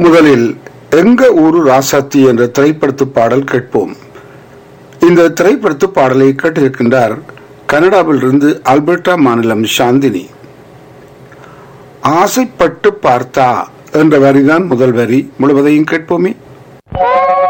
முதலில் எங்க ஊரு ராசாத்தி என்ற திரைப்படத்து பாடல் கேட்போம். இந்த திரைப்படத்து பாடலை கேட்டிருக்கின்றார் கனடாவில் இருந்து அல்பர்டா மாநிலம் சாந்தினி. ஆசைப்பட்டு பார்த்தா என்ற வரிதான் முதல் வரி. முழுவதையும் கேட்போமே.